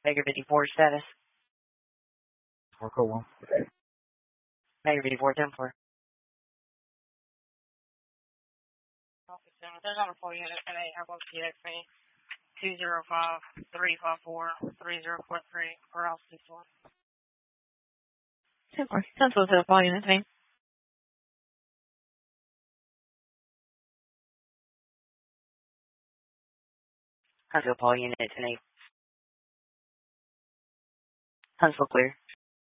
Baker 54 status. Marco 1. Baker 54 10 4. There's on a 4 unit and a Airbus PXA 205 354 3043 for altitude 1. 10 4. Central to the 4 unit name. Huntsville Paul unit 10 8. Huntsville clear.